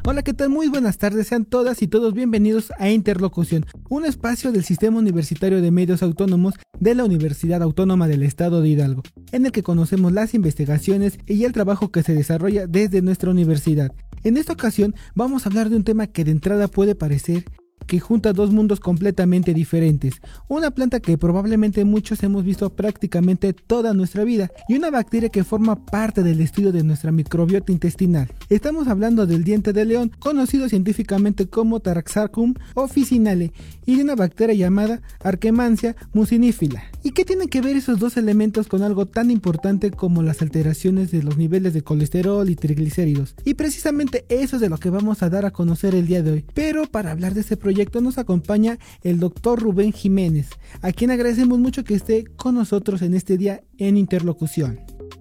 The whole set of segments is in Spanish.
Hola, ¿qué tal? Muy buenas tardes, sean todas y todos bienvenidos a Interlocución, un espacio del Sistema Universitario de Medios Autónomos de la Universidad Autónoma del Estado de Hidalgo, en el que conocemos las investigaciones y el trabajo que se desarrolla desde nuestra universidad. En esta ocasión vamos a hablar de un tema que de entrada puede parecer que junta dos mundos completamente diferentes, una planta que probablemente muchos hemos visto prácticamente toda nuestra vida y una bacteria que forma parte del estudio de nuestra microbiota intestinal. Estamos hablando del diente de león, conocido científicamente como Taraxacum officinale, y de una bacteria llamada Akkermansia mucinifila. ¿Y qué tienen que ver esos dos elementos con algo tan importante como las alteraciones de los niveles de colesterol y triglicéridos? Y precisamente eso es de lo que vamos a dar a conocer el día de hoy. Pero para hablar de este proyecto nos acompaña el doctor Rubén Jiménez, a quien agradecemos mucho que esté con nosotros en este día en Interlocución.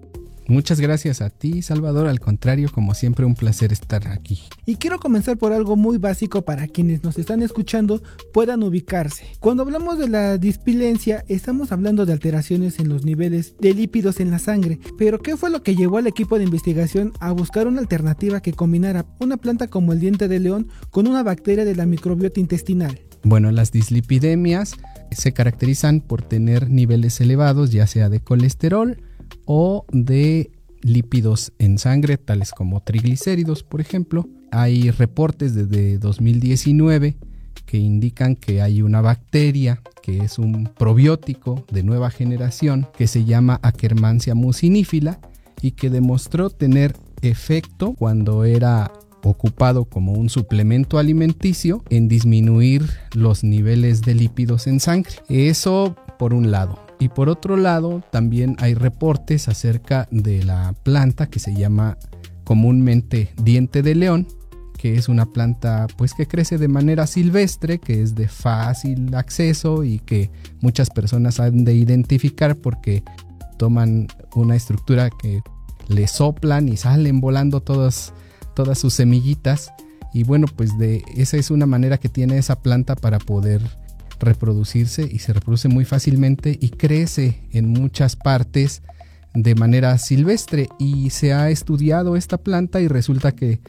Muchas gracias a ti, Salvador. Al contrario, como siempre, un placer estar aquí. Y quiero comenzar por algo muy básico para quienes nos están escuchando puedan ubicarse. Cuando hablamos de la dispilencia, estamos hablando de alteraciones en los niveles de lípidos en la sangre. Pero ¿qué fue lo que llevó al equipo de investigación a buscar una alternativa que combinara una planta como el diente de león con una bacteria de la microbiota intestinal? Bueno, las dislipidemias se caracterizan por tener niveles elevados, ya sea de colesterol o de lípidos en sangre, tales como triglicéridos, por ejemplo. Hay reportes desde 2019 que indican que hay una bacteria que es un probiótico de nueva generación que se llama Akkermansia mucinifila y que demostró tener efecto cuando era ocupado como un suplemento alimenticio en disminuir los niveles de lípidos en sangre. Eso por un lado. Y por otro lado, también hay reportes acerca de la planta que se llama comúnmente diente de león, que es una planta pues que crece de manera silvestre, que es de fácil acceso y que muchas personas han de identificar porque toman una estructura que le soplan y salen volando todas sus semillitas. Y bueno, pues esa es una manera que tiene esa planta para poder reproducirse, y se reproduce muy fácilmente y crece en muchas partes de manera silvestre, y se ha estudiado esta planta y resulta que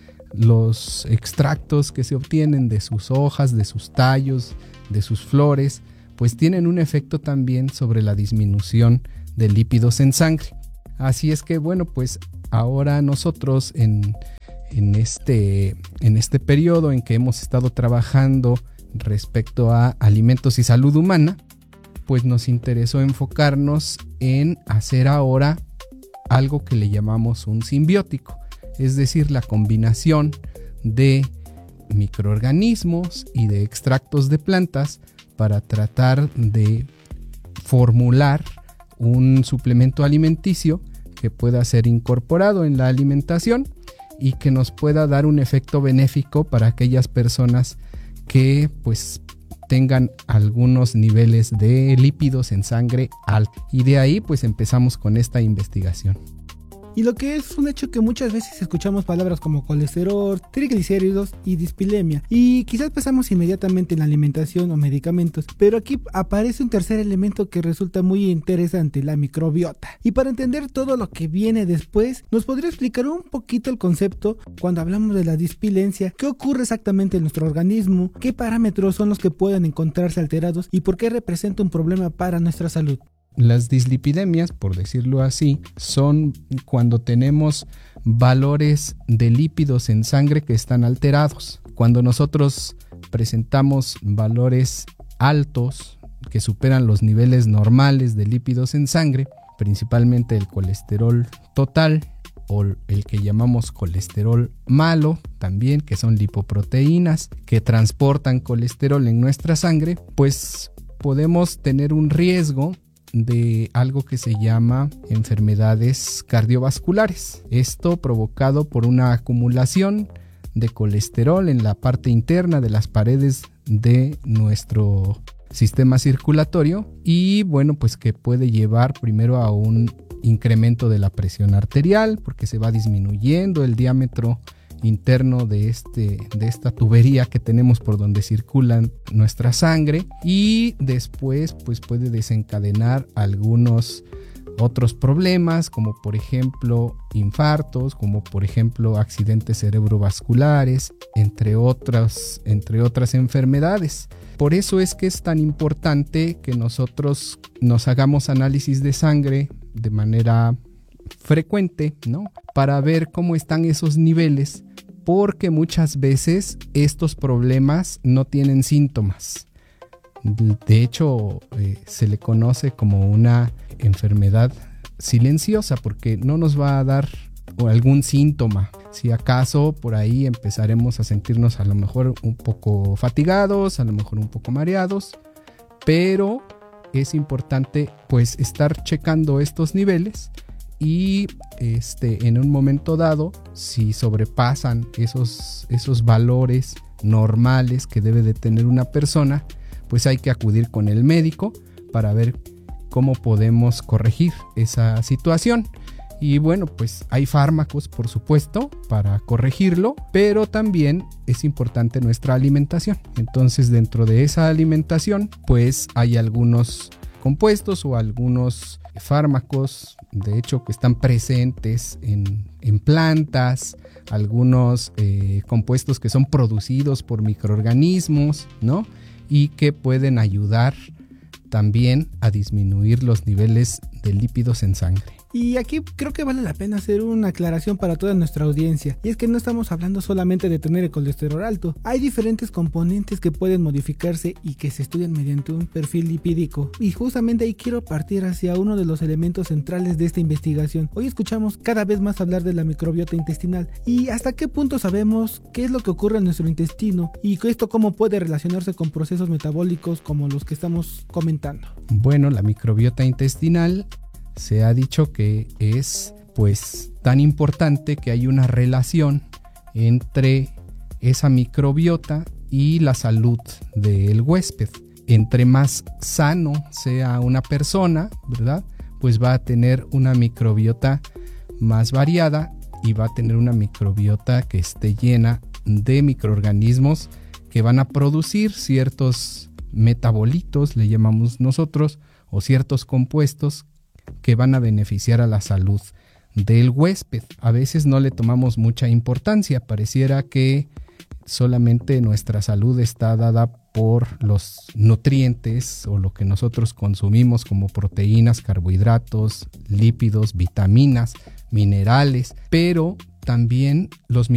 los extractos que se obtienen de sus hojas, de sus tallos, de sus flores, pues tienen un efecto también sobre la disminución de lípidos en sangre. Así es que bueno, pues ahora nosotros en este periodo en que hemos estado trabajando respecto a alimentos y salud humana, pues nos interesó enfocarnos en hacer ahora algo que le llamamos un simbiótico, es decir, la combinación de microorganismos y de extractos de plantas para tratar de formular un suplemento alimenticio que pueda ser incorporado en la alimentación y que nos pueda dar un efecto benéfico para aquellas personas que pues tengan algunos niveles de lípidos en sangre altos. Y de ahí pues empezamos con esta investigación. Y lo que es un hecho que muchas veces escuchamos palabras como colesterol, triglicéridos y dispilemia, y quizás pensamos inmediatamente en la alimentación o medicamentos, pero aquí aparece un tercer elemento que resulta muy interesante, la microbiota. Y para entender todo lo que viene después, ¿nos podría explicar un poquito el concepto cuando hablamos de la dispilencia? ¿Qué ocurre exactamente en nuestro organismo? ¿Qué parámetros son los que pueden encontrarse alterados? ¿Y por qué representa un problema para nuestra salud? Las dislipidemias, por decirlo así, son cuando tenemos valores de lípidos en sangre que están alterados. Cuando nosotros presentamos valores altos que superan los niveles normales de lípidos en sangre, principalmente el colesterol total o el que llamamos colesterol malo, también, que son lipoproteínas que transportan colesterol en nuestra sangre, pues podemos tener un riesgo de algo que se llama enfermedades cardiovasculares. Esto provocado por una acumulación de colesterol en la parte interna de las paredes de nuestro sistema circulatorio, y bueno, pues que puede llevar primero a un incremento de la presión arterial porque se va disminuyendo el diámetro interno de esta tubería que tenemos por donde circula nuestra sangre, y después pues puede desencadenar algunos otros problemas, como por ejemplo infartos, como por ejemplo accidentes cerebrovasculares, entre otras enfermedades. Por eso es que es tan importante que nosotros nos hagamos análisis de sangre de manera frecuente, ¿no? Para ver cómo están esos niveles, porque muchas veces estos problemas no tienen síntomas. De hecho, se le conoce como una enfermedad silenciosa porque no nos va a dar algún síntoma. Si acaso por ahí empezaremos a sentirnos a lo mejor un poco fatigados, a lo mejor un poco mareados, pero es importante pues estar checando estos niveles y en un momento dado, si sobrepasan esos valores normales que debe de tener una persona, pues hay que acudir con el médico para ver cómo podemos corregir esa situación. Y bueno, pues hay fármacos, por supuesto, para corregirlo, pero también es importante nuestra alimentación. Entonces, dentro de esa alimentación, pues hay algunos compuestos o algunos fármacos, de hecho, que están presentes en plantas, algunos compuestos que son producidos por microorganismos, ¿no? Y que pueden ayudar también a disminuir los niveles de lípidos en sangre. Y aquí creo que vale la pena hacer una aclaración para toda nuestra audiencia, y es que no estamos hablando solamente de tener el colesterol alto. Hay diferentes componentes que pueden modificarse y que se estudian mediante un perfil lipídico, y justamente ahí quiero partir hacia uno de los elementos centrales de esta investigación. Hoy escuchamos cada vez más hablar de la microbiota intestinal y hasta qué punto sabemos qué es lo que ocurre en nuestro intestino y esto cómo puede relacionarse con procesos metabólicos como los que estamos comentando. Bueno, la microbiota intestinal se ha dicho que es pues tan importante que hay una relación entre esa microbiota y la salud del huésped. Entre más sano sea una persona, ¿verdad? Pues va a tener una microbiota más variada y va a tener una microbiota que esté llena de microorganismos que van a producir ciertos metabolitos, le llamamos nosotros, o ciertos compuestos que van a beneficiar a la salud del huésped. A veces no le tomamos mucha importancia, pareciera que solamente nuestra salud está dada por los nutrientes o lo que nosotros consumimos como proteínas, carbohidratos, lípidos, vitaminas, minerales, pero también los